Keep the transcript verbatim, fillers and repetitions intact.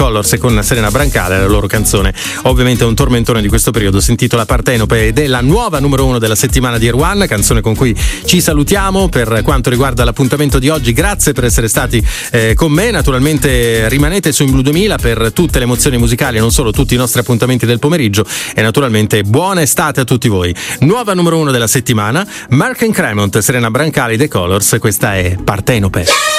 Colors e con Serena Brancale, la loro canzone ovviamente è un tormentone di questo periodo, si intitola Partenope ed è la nuova numero uno della settimana di Air One, canzone con cui ci salutiamo per quanto riguarda l'appuntamento di oggi. Grazie per essere stati eh, con me, naturalmente rimanete su In Blu duemila per tutte le emozioni musicali e non solo, tutti i nostri appuntamenti del pomeriggio, e naturalmente buona estate a tutti voi. Nuova numero uno della settimana, Mark and Cremont, Serena Brancale, The Colors, questa è Partenope.